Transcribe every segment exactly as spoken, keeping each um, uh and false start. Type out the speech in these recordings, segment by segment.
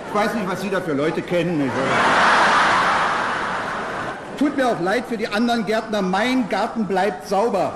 Ich weiß nicht, was Sie da für Leute kennen. Tut mir auch leid für die anderen Gärtner, mein Garten bleibt sauber.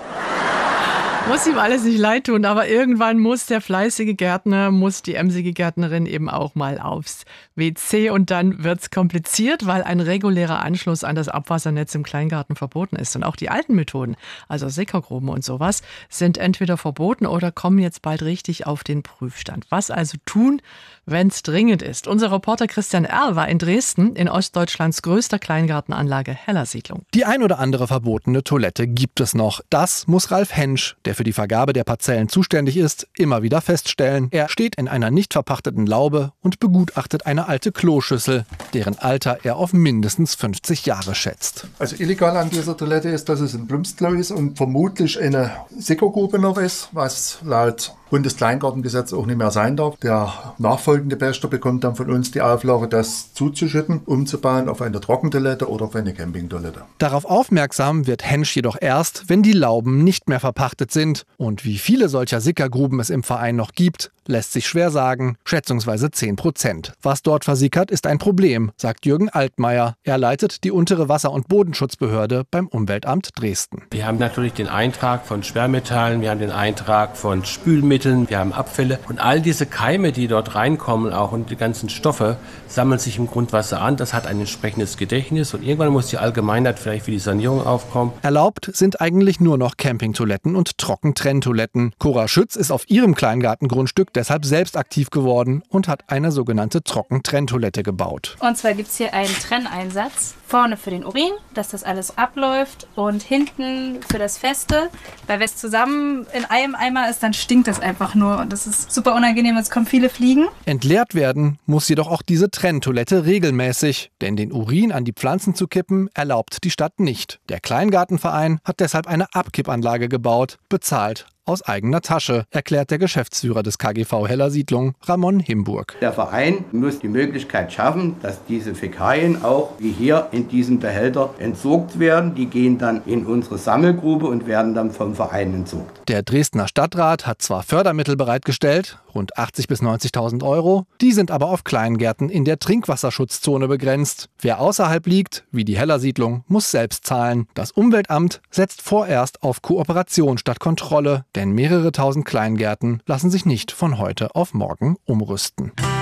Muss ihm alles nicht leid tun, aber irgendwann muss der fleißige Gärtner, muss die emsige Gärtnerin eben auch mal aufs W C und dann wird's kompliziert, weil ein regulärer Anschluss an das Abwassernetz im Kleingarten verboten ist. Und auch die alten Methoden, also Sickergruben und sowas, sind entweder verboten oder kommen jetzt bald richtig auf den Prüfstand. Was also tun, wenn's dringend ist? Unser Reporter Christian Erl war in Dresden in Ostdeutschlands größter Kleingartenanlage Hellersiedlung. Die ein oder andere verbotene Toilette gibt es noch. Das muss Ralf Hensch, der für die Vergabe der Parzellen zuständig ist, immer wieder feststellen. Er steht in einer nicht verpachteten Laube und begutachtet eine alte Kloschüssel, deren Alter er auf mindestens fünfzig Jahre schätzt. Also illegal an dieser Toilette ist, dass es ein Plumpsklo ist und vermutlich eine Sickergrube noch ist, was laut Bundeskleingartengesetz auch nicht mehr sein darf. Der nachfolgende Pächter bekommt dann von uns die Auflage, das zuzuschütten, umzubauen auf eine Trockentoilette oder auf eine Campingtoilette. Darauf aufmerksam wird Hensch jedoch erst, wenn die Lauben nicht mehr verpachtet sind. Und wie viele solcher Sickergruben es im Verein noch gibt, lässt sich schwer sagen, schätzungsweise zehn Prozent. Was dort versickert, ist ein Problem, sagt Jürgen Altmaier. Er leitet die untere Wasser- und Bodenschutzbehörde beim Umweltamt Dresden. Wir haben natürlich den Eintrag von Schwermetallen, wir haben den Eintrag von Spülmitteln, wir haben Abfälle und all diese Keime, die dort reinkommen auch und die ganzen Stoffe, sammeln sich im Grundwasser an. Das hat ein entsprechendes Gedächtnis und irgendwann muss die Allgemeinheit vielleicht für die Sanierung aufkommen. Erlaubt sind eigentlich nur noch Campingtoiletten und Trockentrenntoiletten. Cora Schütz ist auf ihrem Kleingartengrundstück deshalb selbst aktiv geworden und hat eine sogenannte Trockentrenntoilette gebaut. Und zwar gibt es hier einen Trenneinsatz. Vorne für den Urin, dass das alles abläuft und hinten für das Feste. Weil wenn es zusammen in einem Eimer ist, dann stinkt das einfach nur und das ist super unangenehm, es kommen viele Fliegen. Entleert werden muss jedoch auch diese Trenntoilette regelmäßig, denn den Urin an die Pflanzen zu kippen erlaubt die Stadt nicht. Der Kleingartenverein hat deshalb eine Abkippanlage gebaut, bezahlt aus eigener Tasche, erklärt der Geschäftsführer des K G V Hellersiedlung, Ramon Himburg. Der Verein muss die Möglichkeit schaffen, dass diese Fäkalien auch wie hier in diesem Behälter entsorgt werden. Die gehen dann in unsere Sammelgrube und werden dann vom Verein entsorgt. Der Dresdner Stadtrat hat zwar Fördermittel bereitgestellt, rund achtzigtausend bis neunzigtausend Euro, die sind aber auf Kleingärten in der Trinkwasserschutzzone begrenzt. Wer außerhalb liegt, wie die Hellersiedlung, muss selbst zahlen. Das Umweltamt setzt vorerst auf Kooperation statt Kontrolle, denn mehrere tausend Kleingärten lassen sich nicht von heute auf morgen umrüsten.